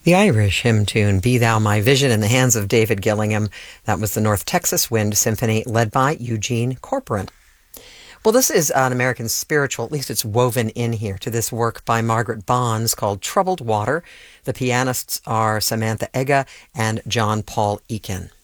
The Irish hymn tune, Be Thou My Vision, in the hands of David Gillingham. That was the North Texas Wind Symphony, led by Eugene Corcoran. Well, this is an American spiritual, at least it's woven in here, to this work by Margaret Bonds called Troubled Water. The pianists are Samantha Ega and John Paul Eakin.